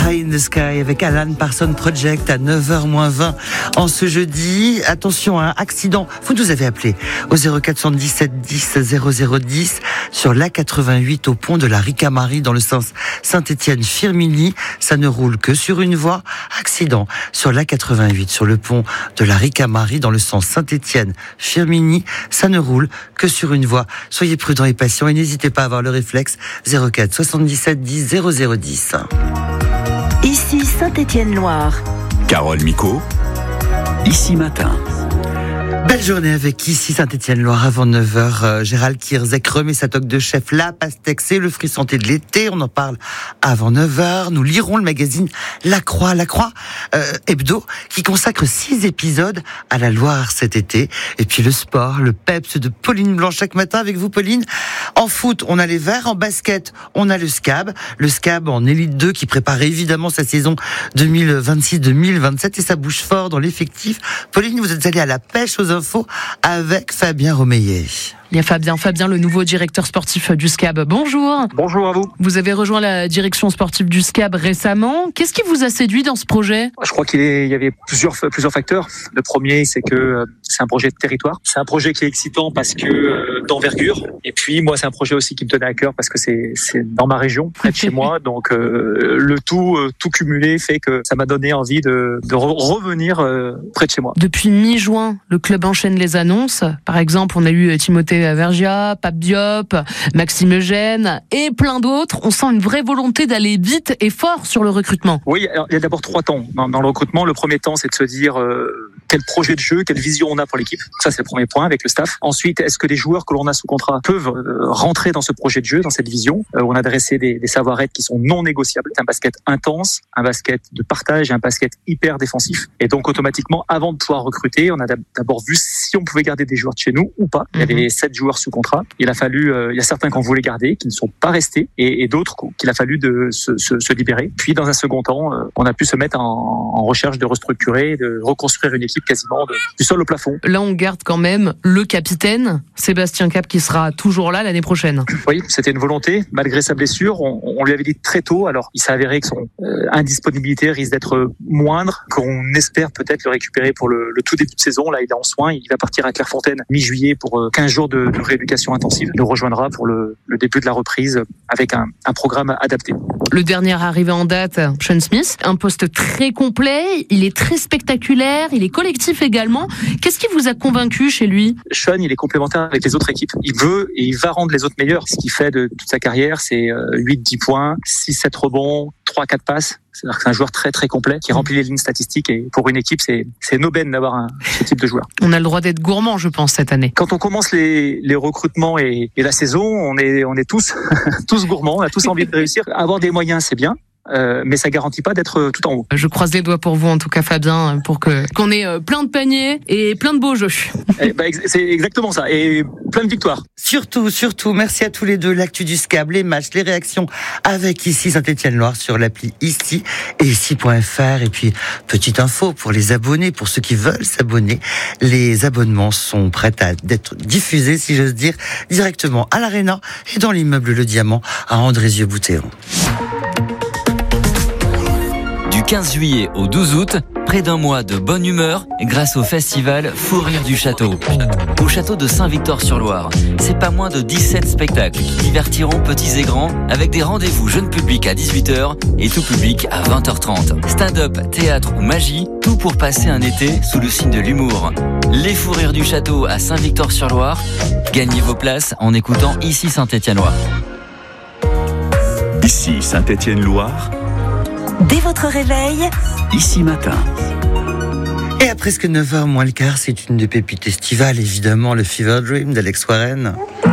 High in the Sky avec Alan Parsons Project à 9h-20 en ce jeudi. Attention à un accident. Vous nous avez appelé au 0417 10 0010 sur l'A88 au pont de la Ricamarie dans le sens Saint-Étienne-Firminy. Ça ne roule que sur une voie. Accident sur l'A88 sur le pont de la Ricamarie dans le sens Saint-Étienne-Firminy. Ça ne roule que sur une voie. Soyez prudents et patients et n'hésitez pas à avoir le réflexe. 04 77 10 0010. Ici Saint-Étienne-Loire. Carole Micot, Ici Matin. Belle journée avec ici Saint-Étienne-Loire avant 9h. Gérald Kierzek remet sa toque de chef, la pastèque, c'est le fruit santé de l'été. On en parle avant 9h. Nous lirons le magazine La Croix hebdo, qui consacre 6 épisodes à la Loire cet été. Et puis le sport, le peps de Pauline Blanc chaque matin avec vous, Pauline. En foot, on a les Verts. En basket, on a le SCAB. Le SCAB en Élite 2 qui prépare évidemment sa saison 2026-2027 et ça bouge fort dans l'effectif. Pauline, vous êtes allée à la pêche aux infos avec Fabien Romeillet. Il y a Fabien, le nouveau directeur sportif du SCAB. Bonjour. Bonjour à vous. Vous avez rejoint la direction sportive du SCAB récemment. Qu'est-ce qui vous a séduit dans ce projet ? Je crois qu'il y avait plusieurs facteurs. Le premier, c'est que c'est un projet de territoire. C'est un projet qui est excitant parce que d'envergure. Et puis, moi, c'est un projet aussi qui me tenait à cœur parce que c'est dans ma région, près de chez moi. Donc, le tout cumulé fait que ça m'a donné envie de revenir près de chez moi. Depuis mi-juin, le club enchaîne les annonces. Par exemple, on a eu Timothée Vergia, Pape Diop, Maxime Eugène et plein d'autres. On sent une vraie volonté d'aller vite et fort sur le recrutement. Oui, alors, il y a d'abord 3 temps dans le recrutement. Le premier temps, c'est de se dire quel projet de jeu, quelle vision on a pour l'équipe. Ça, c'est le premier point avec le staff. Ensuite, est-ce que les joueurs que l'on a sous contrat peuvent rentrer dans ce projet de jeu, dans cette vision ? On a dressé des savoir-être qui sont non négociables. C'est un basket intense, un basket de partage et un basket hyper défensif. Et donc, automatiquement, avant de pouvoir recruter, on a d'abord vu si on pouvait garder des joueurs de chez nous ou pas. Il y avait 7 joueurs sous contrat. Il a fallu, il y a certains qu'on voulait garder, qui ne sont pas restés, et d'autres qu'il a fallu de se libérer. Puis, dans un second temps, on a pu se mettre en recherche de restructurer, de reconstruire une équipe quasiment du sol au plafond. Là, on garde quand même le capitaine, Sébastien Cap, qui sera toujours là l'année prochaine. Oui, c'était une volonté, malgré sa blessure. On lui avait dit très tôt, alors il s'est avéré que son indisponibilité risque d'être moindre, qu'on espère peut-être le récupérer pour le tout début de saison. Là, il est en soins, il va partir à Clairefontaine mi-juillet pour 15 jours de rééducation intensive. Il nous rejoindra pour le début de la reprise avec un programme adapté. Le dernier arrivé en date, Sean Smith, un poste très complet, il est très spectaculaire, il est collectif également. Qu'est-ce qui vous a convaincu chez lui ? Sean, il est complémentaire avec les autres équipes. Il veut et il va rendre les autres meilleurs. Ce qu'il fait de toute sa carrière, c'est 8-10 points, 6-7 rebonds, 3-4 passes. C'est-à-dire que c'est un joueur très très complet qui remplit les lignes statistiques et pour une équipe, c'est une aubaine d'avoir ce type de joueur. On a le droit d'être gourmand, je pense, cette année. Quand on commence les recrutements et la saison, on est tous gourmands, on a tous envie de réussir. Avoir des moyens, c'est bien. Mais ça garantit pas d'être tout en haut. Je croise les doigts pour vous, en tout cas, Fabien, pour qu'on ait plein de paniers et plein de beaux jeux. C'est exactement ça, et plein de victoires. Surtout, merci à tous les deux. L'actu du SCAB, les matchs, les réactions avec ici Saint-Étienne-Loire sur l'appli ici et ici.fr. Et puis, petite info pour les abonnés, pour ceux qui veulent s'abonner, les abonnements sont prêts à être diffusés, si j'ose dire, directement à l'Arena et dans l'immeuble Le Diamant à Andrézieux-Boutéon. Du 15 juillet au 12 août, près d'un mois de bonne humeur grâce au festival Fou Rire du Château. Au château de Saint-Victor-sur-Loire, c'est pas moins de 17 spectacles qui divertiront petits et grands avec des rendez-vous jeunes publics à 18h et tout public à 20h30. Stand-up, théâtre ou magie, tout pour passer un été sous le signe de l'humour. Les Fou Rires du Château à Saint-Victor-sur-Loire. Gagnez vos places en écoutant Ici Saint-Étienne-Loire. Ici Saint-Étienne-Loire. Dès votre réveil, Ici Matin. Et à presque 9h moins le quart, c'est une des pépites estivales, évidemment, le Fever Dream d'Alex Warren.